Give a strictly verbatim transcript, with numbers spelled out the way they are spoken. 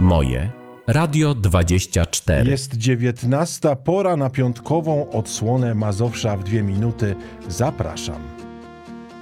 Moje Radio dwadzieścia cztery. Jest dziewiętnasta, pora na piątkową odsłonę Mazowsza w dwie minuty. Zapraszam.